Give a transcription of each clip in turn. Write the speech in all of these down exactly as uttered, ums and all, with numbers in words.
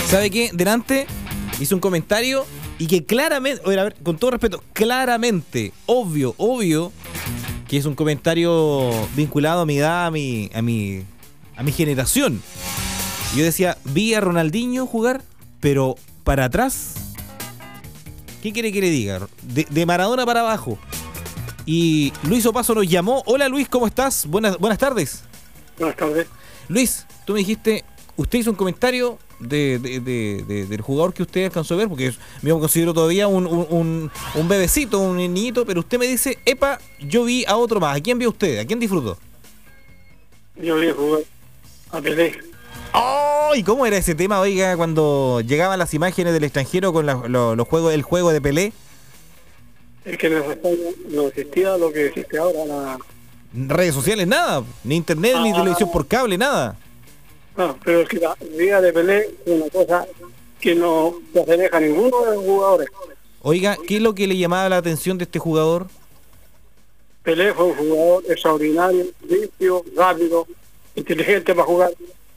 ¿Sabe qué? Delante hizo un comentario y que claramente, a ver, con todo respeto, claramente, obvio, obvio, que es un comentario vinculado a mi edad, a mi, a mi, a mi generación. Yo decía, vi a Ronaldinho jugar, pero para atrás, ¿qué quiere que le diga? De, de Maradona para abajo. Y Luis Opaso nos llamó. Hola Luis, ¿cómo estás? Buenas, buenas tardes. Buenas tardes. Luis, tú me dijiste, usted hizo un comentario de, de, de, de, del jugador que usted alcanzó a ver, porque me considero todavía un, un, un, un bebecito, un niñito, pero usted me dice, epa, yo vi a otro más. ¿A quién vio usted? ¿A quién disfrutó? Yo vi jugar a Pelé. ¡Oh! ¿Y cómo era ese tema, oiga, cuando llegaban las imágenes del extranjero con la, lo, los juegos, el juego de Pelé? Es que en España no existía lo que existe ahora. La... Redes sociales, nada. Ni internet, ah, ni televisión por cable, nada. No, pero es que la vida de Pelé es una cosa que no se asemeja a ninguno de los jugadores. Oiga, ¿qué es lo que le llamaba la atención de este jugador? Pelé fue un jugador extraordinario, limpio, rápido, inteligente para jugar.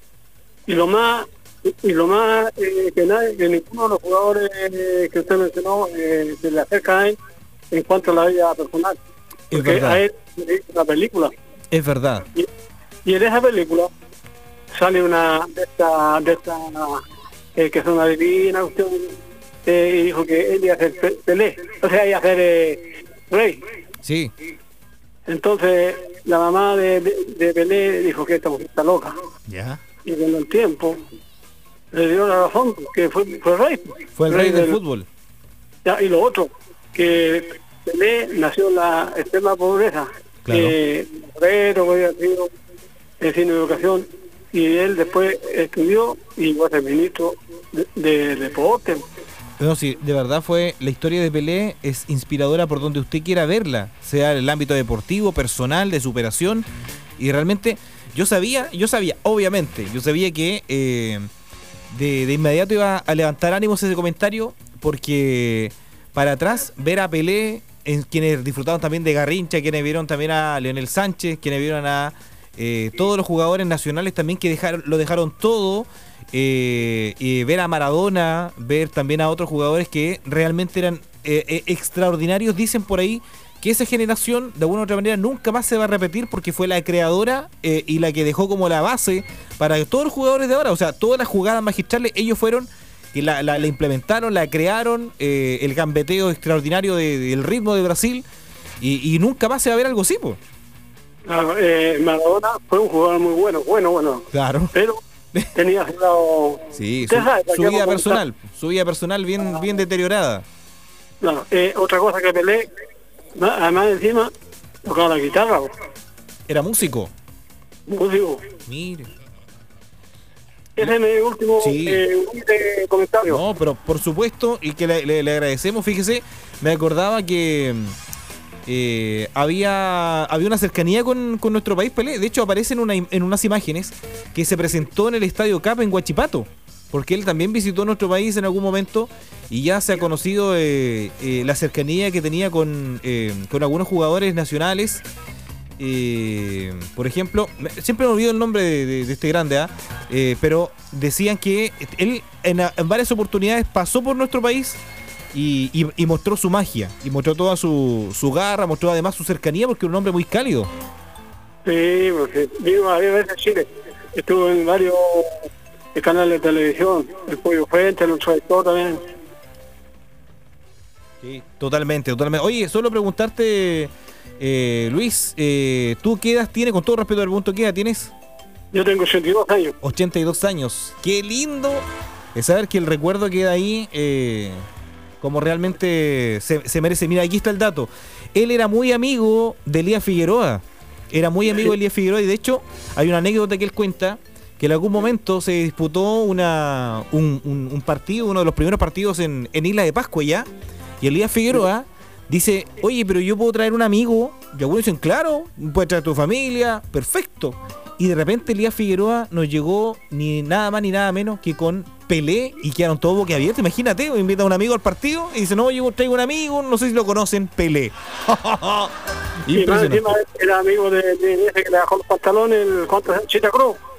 Y lo más y lo más eh, que nadie, que ninguno de los jugadores eh, que usted mencionó eh, se le acerca a él en cuanto a la vida personal. Es Porque verdad. a él le hizo una película. Es verdad. Y, y en esa película sale una de esta, de esta eh, que es una divina cuestión, eh, y dijo que él iba a ser Pelé, o sea, iba a ser eh, rey. Sí. Entonces la mamá de, de, de Pelé dijo que esta mujer está loca. Ya. Y con el tiempo le dio la razón, que fue, fue rey. Fue el rey, rey del, del fútbol. Ya, y lo otro, que Pelé nació en la extrema pobreza. Claro. Eh, obrero, había sido eh, sin educación, y él después estudió y fue a ser ministro de, de deporte. No, sí, de verdad fue, la historia de Pelé es inspiradora por donde usted quiera verla, sea en el ámbito deportivo, personal, de superación, y realmente yo sabía, yo sabía, obviamente, yo sabía que eh, de, de inmediato iba a levantar ánimos ese comentario, porque para atrás ver a Pelé, en quienes disfrutaron también de Garrincha, quienes vieron también a Leonel Sánchez, quienes vieron a eh, todos los jugadores nacionales también que dejaron, lo dejaron todo, eh, y ver a Maradona, ver también a otros jugadores que realmente eran eh, eh, extraordinarios. Dicen por ahí que esa generación de alguna u otra manera nunca más se va a repetir porque fue la creadora eh, y la que dejó como la base para todos los jugadores de ahora. O sea, todas las jugadas magistrales ellos fueron que la, la, la implementaron, la crearon, eh, el gambeteo extraordinario de, del ritmo de Brasil, y, y nunca más se va a ver algo así, pues. Claro, eh, Maradona fue un jugador muy bueno, bueno, bueno. Claro. Pero tenía su lado... Sí, su, sabe, su vida personal, su vida personal bien, ah. bien deteriorada. Claro, eh, otra cosa que Pelé, además encima, tocaba la guitarra. ¿Era músico? Músico. Mire. Ese es mi último sí. eh, comentario. No, pero por supuesto, y que le, le, le agradecemos. Fíjese, me acordaba que eh, había había una cercanía con, con nuestro país, Pelé. De hecho, aparece en, una, en unas imágenes que se presentó en el Estadio Cap en Huachipato, porque él también visitó nuestro país en algún momento y ya se ha conocido eh, eh, la cercanía que tenía con, eh, con algunos jugadores nacionales. Eh, por ejemplo, siempre me olvido el nombre de, de, de este grande, ¿eh? Eh, pero decían que él en, en varias oportunidades pasó por nuestro país y, y, y mostró su magia, y mostró toda su, su garra, mostró además su cercanía, porque era un hombre muy cálido. Sí, porque vino varias veces a Chile, estuvo en varios canales de televisión, el Pollo Fuente, el Ultralector también. Sí, totalmente, totalmente. Oye, solo preguntarte... Eh, Luis, eh, ¿tú qué edad tienes? Con todo respeto al punto, ¿qué edad tienes? Yo tengo ochenta y dos años. ochenta y dos años. Qué lindo es saber que el recuerdo queda ahí eh, como realmente se, se merece. Mira, aquí está el dato. Él era muy amigo de Elías Figueroa. Era muy amigo de Elías Figueroa y de hecho hay una anécdota que él cuenta que en algún momento se disputó una, un, un, un partido, uno de los primeros partidos en, en Isla de Pascua ya, y Elías Figueroa dice, oye, pero yo puedo traer un amigo. Y algunos dicen, claro, puedes traer a tu familia, perfecto. Y de repente Elías Figueroa nos llegó ni nada más ni nada menos que con Pelé y quedaron todos boquiabiertos. Imagínate, invita a un amigo al partido y dice, no, yo traigo un amigo, no sé si lo conocen, Pelé. Y más encima era amigo de, de ese que le dejó los pantalones, el Contra Chita Cruz.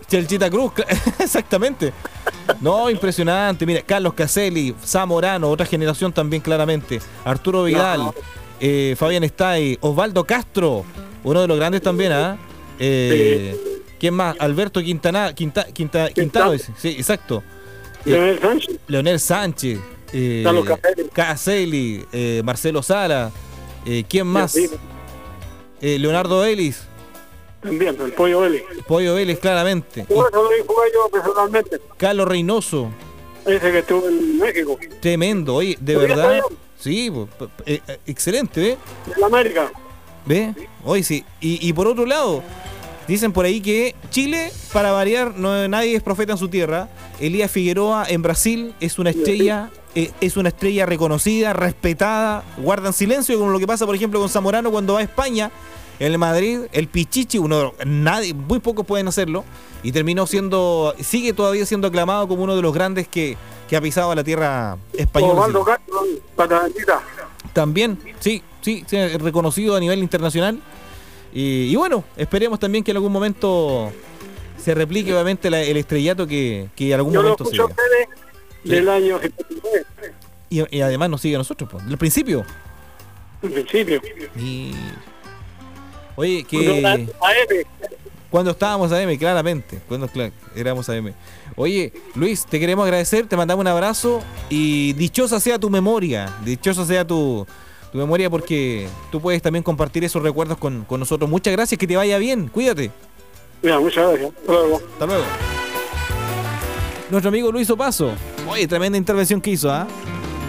Chelchita Cruz, exactamente. No, impresionante. Mira, Carlos Caselli, Zamorano, otra generación también claramente. Arturo Vidal, no. eh, Fabián Estay, Osvaldo Castro, uno de los grandes también, ¿ah? ¿eh? Sí. ¿Quién más? Alberto Quintana, Quinta, Quinta, Quintano, sí, exacto. Leonel eh, Sánchez. Leonel Sánchez, eh, Carlos Caselli, Caselli eh, Marcelo Sala, eh, ¿quién más? Eh, Leonardo Vélez. También, el Pollo Vélez. Pollo Vélez, claramente. Eso lo jugué yo personalmente. Carlos Reynoso. Ese que estuvo en México. Tremendo, oye, de verdad. Sí, eh, eh, excelente, ¿ves? En América. ¿Ves? Sí. Hoy sí. Y, y por otro lado, dicen por ahí que Chile, para variar, no, nadie es profeta en su tierra. Elías Figueroa en Brasil es una estrella, eh, es una estrella reconocida, respetada. Guardan silencio, como lo que pasa, por ejemplo, con Zamorano cuando va a España. En el Madrid, el Pichichi, uno, nadie, muy pocos pueden hacerlo, y terminó siendo, sigue todavía siendo aclamado como uno de los grandes que, que ha pisado la tierra española. Osvaldo Castro, Patadita. También, sí, sí, sí, reconocido a nivel internacional. Y, y bueno, esperemos también que en algún momento se replique obviamente la, el estrellato que, que en algún Yo momento se Yo lo del año setenta y nueve. Y, y además nos sigue a nosotros, pues, del principio. Del principio. Y... Oye, que... A M. Cuando estábamos A M, claramente. Cuando claro, éramos A M. Oye, Luis, te queremos agradecer, te mandamos un abrazo y dichosa sea tu memoria, dichosa sea tu, tu memoria porque tú puedes también compartir esos recuerdos con, con nosotros. Muchas gracias, que te vaya bien, cuídate. Mira, muchas gracias. Hasta luego. Hasta luego. Nuestro amigo Luis Opaso. Oye, tremenda intervención que hizo, ¿ah? ¿eh?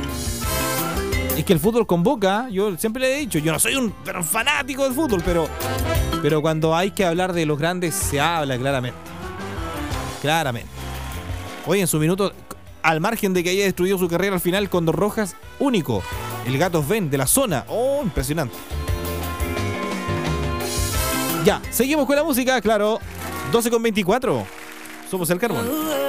Es que el fútbol convoca, yo siempre le he dicho, yo no soy un, un fanático del fútbol, pero, pero cuando hay que hablar de los grandes se habla claramente. Claramente. Hoy en su minuto, al margen de que haya destruido su carrera al final con dos rojas, único. El Gato Sven de la zona. Oh, impresionante. Ya, seguimos con la música, claro. doce con veinticuatro. Somos el Carbón.